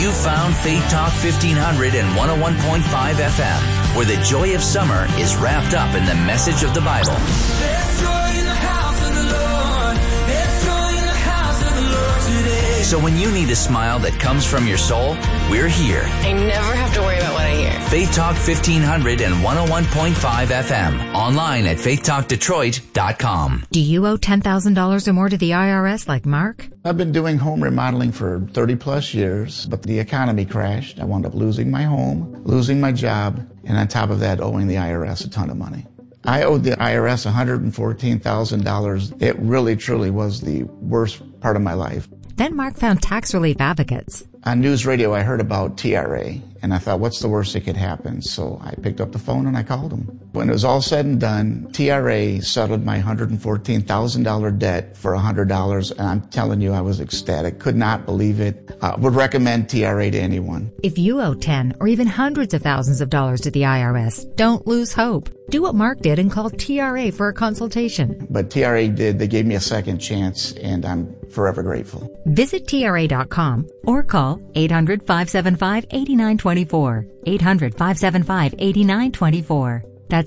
You found Faith Talk 1500 and 101.5 FM, where the joy of summer is wrapped up in the message of the Bible. There's joy in the house of the Lord. There's joy in the house of the Lord today. So when you need a smile that comes from your soul, we're here. I never have to worry about what I hear. Faith Talk 1500 and 101.5 FM. Online at faithtalkdetroit.com. Do you owe $10,000 or more to the IRS like Mark? I've been doing home remodeling for 30 plus years, but the economy crashed. I wound up losing my home, losing my job, and on top of that, owing the IRS a ton of money. I owed the IRS $114,000. It really, truly was the worst part of my life. Then Mark found tax relief advocates. On news radio, I heard about TRA, and I thought, what's the worst that could happen? So I picked up the phone and I called them. When it was all said and done, TRA settled my $114,000 debt for $100, and I'm telling you, I was ecstatic. Could not believe it. Would recommend TRA to anyone. If you owe 10 or even hundreds of thousands of dollars to the IRS, don't lose hope. Do what Mark did and call TRA for a consultation. But TRA did. They gave me a second chance, and I'm forever grateful. Visit TRA.com or call 800-575-8924. 800-575-8924. That's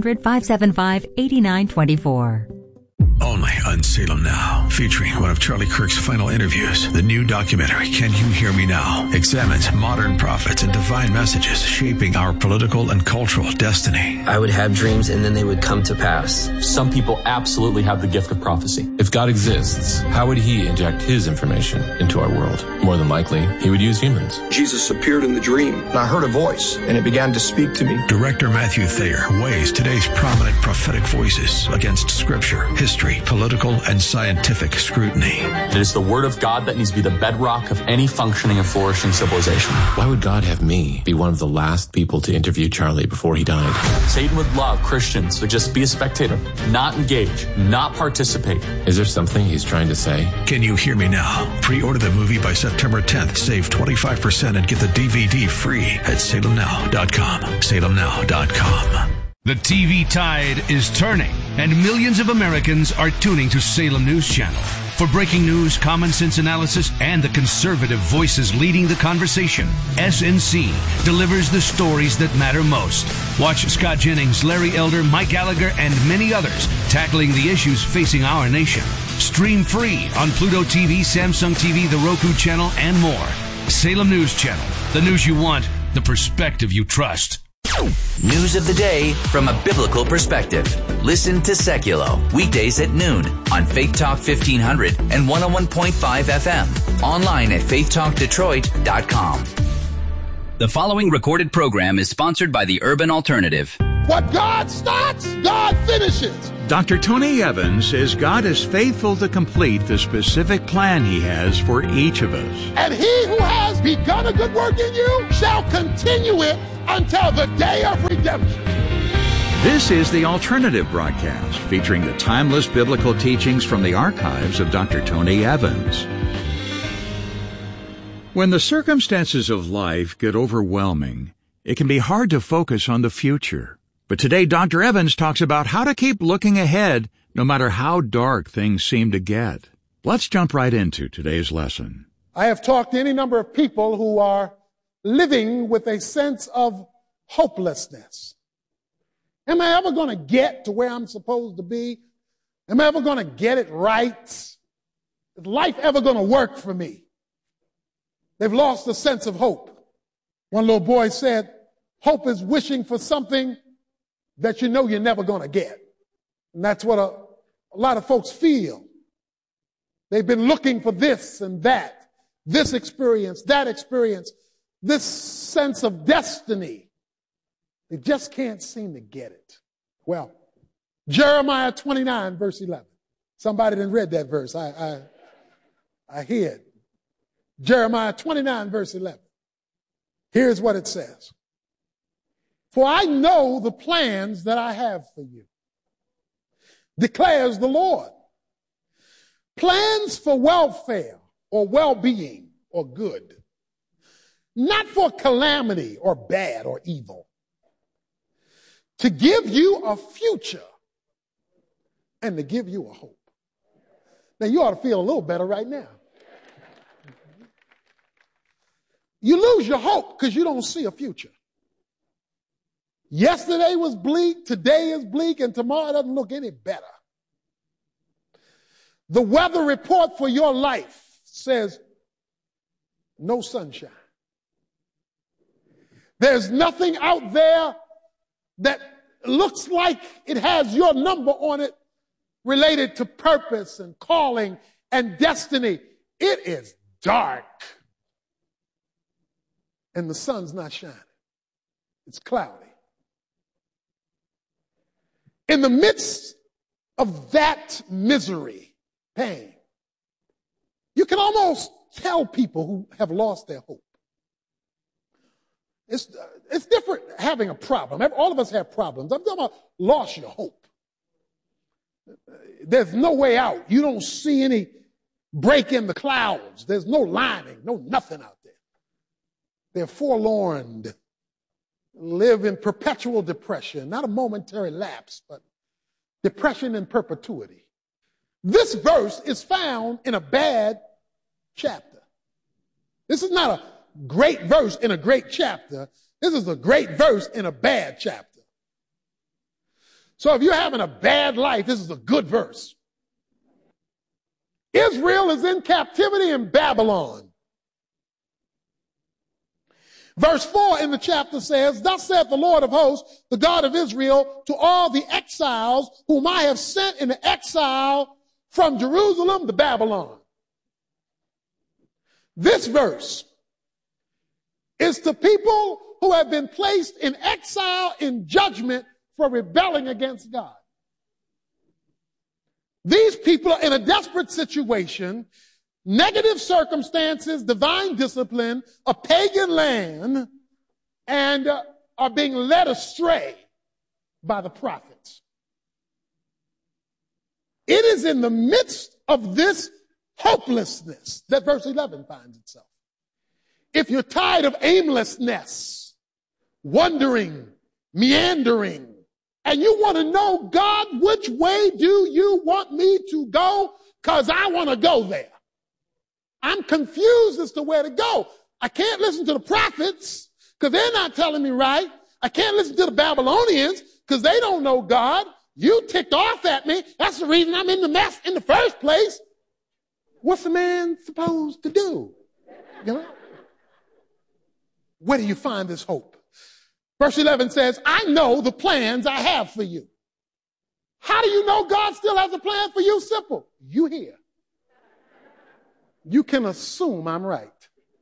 800-575-8924. Only on Salem Now, featuring one of Charlie Kirk's final interviews. The new documentary, Can You Hear Me Now?, examines modern prophets and divine messages shaping our political and cultural destiny. I would have dreams and then they would come to pass. Some people absolutely have the gift of prophecy. If God exists, how would he inject his information into our world? More than likely, he would use humans. Jesus appeared in the dream, and I heard a voice, and it began to speak to me. Director Matthew Thayer weighs today's prominent prophetic voices against scripture, history, political, and scientific scrutiny. It is the word of God that needs to be the bedrock of any functioning and flourishing civilization. Why would God have me be one of the last people to interview Charlie before he died? Satan would love Christians to just be a spectator, not engage, not participate. Is there something he's trying to say? Can You Hear Me Now? Pre-order the movie by September 10th. Save 25% and get the DVD free at salemnow.com. salemnow.com. The TV tide is turning, and millions of Americans are tuning to Salem News Channel. For breaking news, common sense analysis, and the conservative voices leading the conversation, SNC delivers the stories that matter most. Watch Scott Jennings, Larry Elder, Mike Gallagher, and many others tackling the issues facing our nation. Stream free on Pluto TV, Samsung TV, the Roku channel, and more. Salem News Channel. The news you want, the perspective you trust. News of the day from a biblical perspective. Listen to Seculo, weekdays at noon on Faith Talk 1500 and 101.5 FM. Online at faithtalkdetroit.com. The following recorded program is sponsored by the Urban Alternative. What God starts, God finishes. Dr. Tony Evans says God is faithful to complete the specific plan he has for each of us. And he who has begun a good work in you shall continue it until the day of redemption. This is the Alternative Broadcast, featuring the timeless biblical teachings from the archives of Dr. Tony Evans. When the circumstances of life get overwhelming, it can be hard to focus on the future. But today, Dr. Evans talks about how to keep looking ahead no matter how dark things seem to get. Let's jump right into today's lesson. I have talked to any number of people who are living with a sense of hopelessness. Am I ever going to get to where I'm supposed to be? Am I ever going to get it right? Is life ever going to work for me? They've lost a sense of hope. One little boy said, hope is wishing for something that you know you're never going to get. And that's what a lot of folks feel. They've been looking for this and that, this experience, this sense of destiny. They just can't seem to get it. Well, Jeremiah 29, verse 11. Somebody didn't read that verse. I hear it. Jeremiah 29, verse 11. Here's what it says. For I know the plans that I have for you, declares the Lord. Plans for welfare or well-being or good, not for calamity or bad or evil, to give you a future and to give you a hope. Now you ought to feel a little better right now. You lose your hope because you don't see a future. Yesterday was bleak, today is bleak, and tomorrow doesn't look any better. The weather report for your life says no sunshine. There's nothing out there that looks like it has your number on it related to purpose and calling and destiny. It is dark. And the sun's not shining. It's cloudy. In the midst of that misery, pain, you can almost tell people who have lost their hope. It's different having a problem. All of us have problems. I'm talking about lost your hope. There's no way out. You don't see any break in the clouds. There's no lining, no nothing out there. They're forlorn, live in perpetual depression, not a momentary lapse, but depression in perpetuity. This verse is found in a bad chapter. This is not a great verse in a great chapter. This is a great verse in a bad chapter. So if you're having a bad life, this is a good verse. Israel is in captivity in Babylon. Verse 4 in the chapter says, "Thus saith the Lord of hosts, the God of Israel, to all the exiles whom I have sent into exile from Jerusalem to Babylon." This verse is to people who have been placed in exile in judgment for rebelling against God. These people are in a desperate situation, negative circumstances, divine discipline, a pagan land, and are being led astray by the prophets. It is in the midst of this hopelessness that verse 11 finds itself. If you're tired of aimlessness, wandering, meandering, and you want to know, God, which way do you want me to go? Because I want to go there. I'm confused as to where to go. I can't listen to the prophets because they're not telling me right. I can't listen to the Babylonians because they don't know God. You ticked off at me. That's the reason I'm in the mess in the first place. What's a man supposed to do? You know? Where do you find this hope? Verse 11 says, "I know the plans I have for you." How do you know God still has a plan for you? Simple. You hear. You can assume I'm right.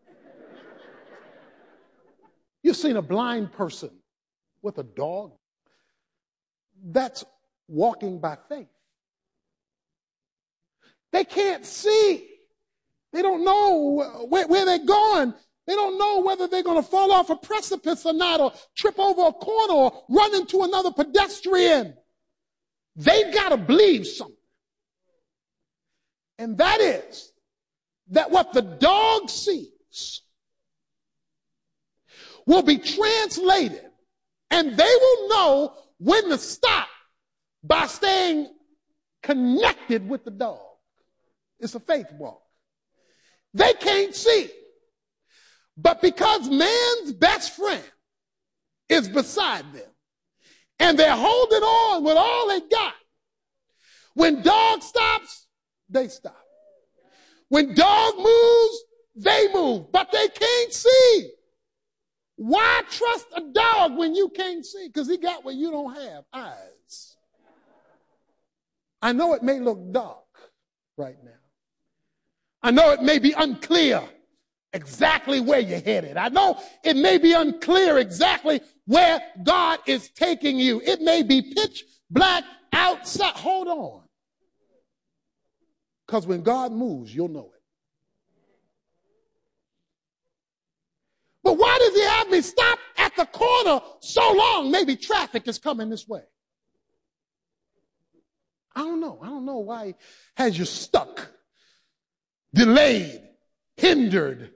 You've seen a blind person with a dog. That's walking by faith. They can't see. They don't know where they're going. They don't know whether they're going to fall off a precipice or not, or trip over a corner, or run into another pedestrian. They've got to believe something. And that is that what the dog sees will be translated, and they will know when to stop by staying connected with the dog. It's a faith walk. They can't see. But because man's best friend is beside them, and they're holding on with all they got, when dog stops, they stop. When dog moves, they move. But they can't see. Why trust a dog when you can't see? Because he got what you don't have, eyes. I know it may look dark right now. I know it may be unclear exactly where you're headed. I know it may be unclear exactly where God is taking you. It may be pitch black outside. Hold on. Because when God moves, you'll know it. But why does he have me stop at the corner so long? Maybe traffic is coming this way. I don't know. I don't know why he has you stuck, delayed, hindered.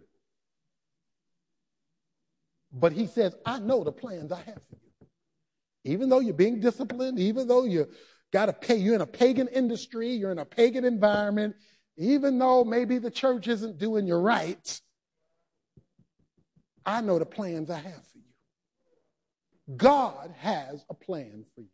But he says, I know the plans I have for you. Even though you're being disciplined, even though you're in a pagan industry, you're in a pagan environment, even though maybe the church isn't doing you right, I know the plans I have for you. God has a plan for you.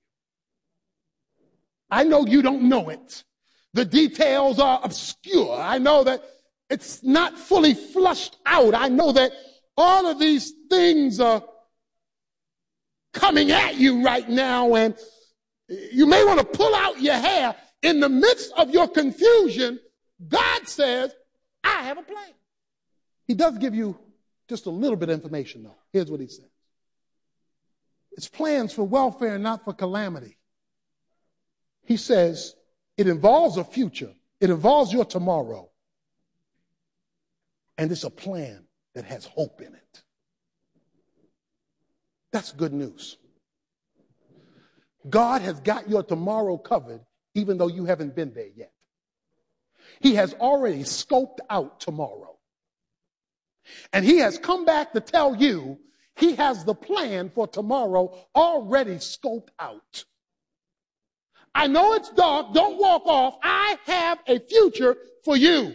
I know you don't know it. The details are obscure. I know that it's not fully flushed out. I know that all of these things are coming at you right now, and you may want to pull out your hair. In the midst of your confusion, God says, I have a plan. He does give you just a little bit of information, though. Here's what he says. It's plans for welfare and not for calamity. He says it involves a future. It involves your tomorrow. And it's a plan that has hope in it. That's good news. God has got your tomorrow covered, even though you haven't been there yet. He has already scoped out tomorrow. And he has come back to tell you he has the plan for tomorrow already scoped out. I know it's dark. Don't walk off. I have a future for you.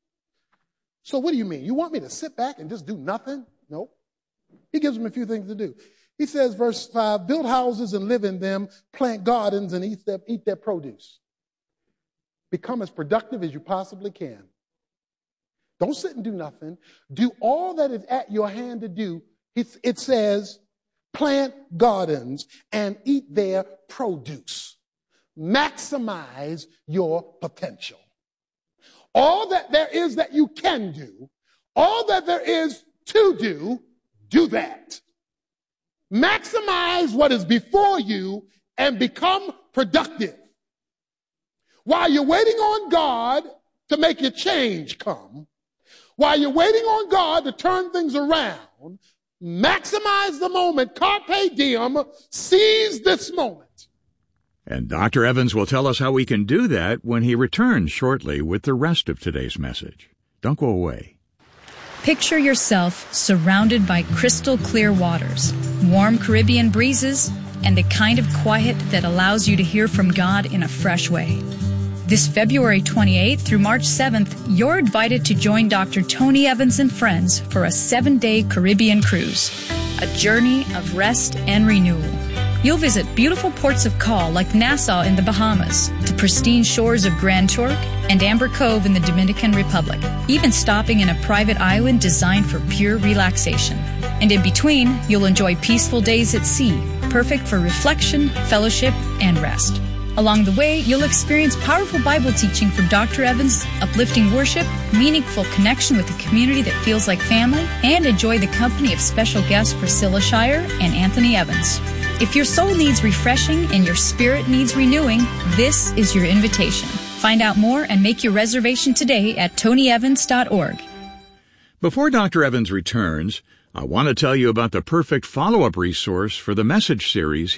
So what do you mean? You want me to sit back and just do nothing? No. He gives them a few things to do. He says, verse 5, build houses and live in them, plant gardens and eat their produce. Become as productive as you possibly can. Don't sit and do nothing. Do all that is at your hand to do. It says, plant gardens and eat their produce. Maximize your potential. All that there is that you can do, all that there is to do, do that. Maximize what is before you and become productive. While you're waiting on God to make your change come, while you're waiting on God to turn things around, maximize the moment. Carpe diem. Seize this moment. And Dr. Evans will tell us how we can do that when he returns shortly with the rest of today's message. Don't go away. Picture yourself surrounded by crystal clear waters, warm Caribbean breezes, and the kind of quiet that allows you to hear from God in a fresh way. This February 28th through March 7th, you're invited to join Dr. Tony Evans and friends for a 7-day Caribbean cruise, a journey of rest and renewal. You'll visit beautiful ports of call like Nassau in the Bahamas, the pristine shores of Grand Turk, and Amber Cove in the Dominican Republic, even stopping in a private island designed for pure relaxation. And in between, you'll enjoy peaceful days at sea, perfect for reflection, fellowship, and rest. Along the way, you'll experience powerful Bible teaching from Dr. Evans, uplifting worship, meaningful connection with a community that feels like family, and enjoy the company of special guests Priscilla Shire and Anthony Evans. If your soul needs refreshing and your spirit needs renewing, this is your invitation. Find out more and make your reservation today at tonyevans.org. Before Dr. Evans returns, I want to tell you about the perfect follow-up resource for the message series